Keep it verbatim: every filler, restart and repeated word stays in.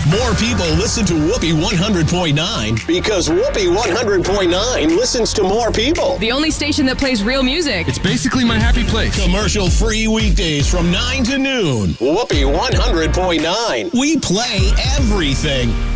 More people listen to Whoopee one hundred point nine because Whoopee one hundred point nine listens to more people. The only station that plays real music. It's basically my happy place. Commercial-free weekdays from nine to noon. Whoopee one hundred point nine. We play everything.